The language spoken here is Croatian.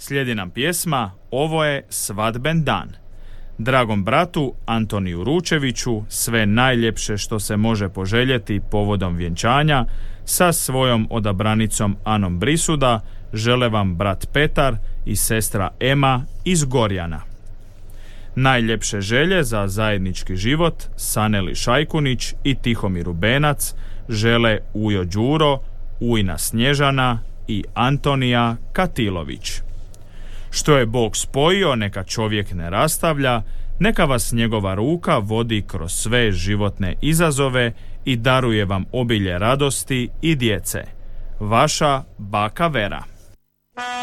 Slijedi nam pjesma Ovo je svadben dan. Dragom bratu Antoniju Ručeviću sve najljepše što se može poželjeti povodom vjenčanja sa svojom odabranicom Anom Brisuda žele vam brat Petar i sestra Ema iz Gorjana. Najljepše želje za zajednički život Saneli Šajkunić i Tihomir Rubenac žele Ujo Đuro, Ujna Snježana i Antonija Katilović. Što je Bog spojio, neka čovjek ne rastavlja, neka vas njegova ruka vodi kroz sve životne izazove i daruje vam obilje radosti i djece. Vaša baka Vera.